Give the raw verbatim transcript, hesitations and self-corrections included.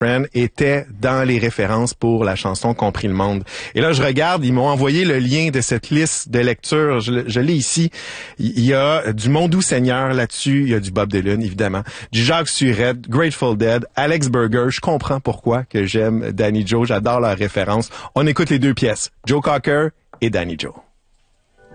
Friend était dans les références pour la chanson Compris le monde. Et là, je regarde, ils m'ont envoyé le lien de cette liste de lecture. Je, je l'ai ici. Il y a du Mon doux Seigneur là-dessus. Il y a du Bob Dylan, évidemment. Du Jacques Surette, Grateful Dead, Alex Berger. Je comprends pourquoi que j'aime Danny Joe. J'adore leurs références. On écoute les deux pièces. Joe Cocker et Danny Joe.